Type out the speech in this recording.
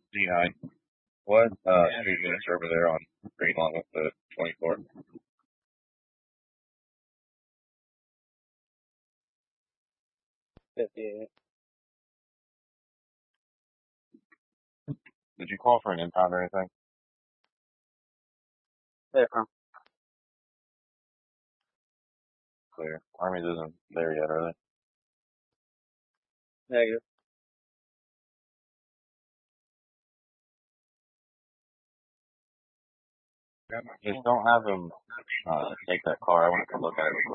G9. What street units are over there on Green Lawn with the 24? 58. Did you call for an impound or anything? Hey, from Clear. Army's isn't there yet, are negative. they? Just don't have them take that car. I want to come look at it real quick.